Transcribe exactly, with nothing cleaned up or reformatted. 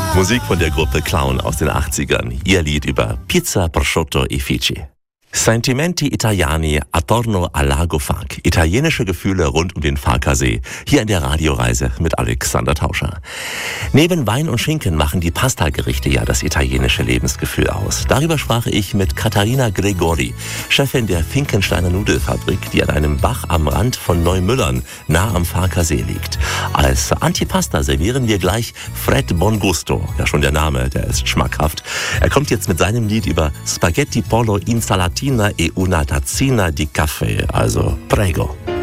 Musik von der Gruppe Clown aus den achtzigern. Ihr Lied über Pizza, Prosciutto e Fici. Sentimenti Italiani attorno al Lago Fag. Italienische Gefühle rund um den Fakersee. Hier in der Radioreise mit Alexander Tauscher. Neben Wein und Schinken machen die Pasta-Gerichte ja das italienische Lebensgefühl aus. Darüber sprach ich mit Katharina Gregori, Chefin der Finkensteiner Nudelfabrik, die an einem Bach am Rand von Neumüllern nah am Fakersee liegt. Als Antipasta servieren wir gleich Fred Bongusto. Ja, schon der Name, der ist schmackhaft. Er kommt jetzt mit seinem Lied über Spaghetti Pollo Insalatina e una tazzina di caffè. Also, prego.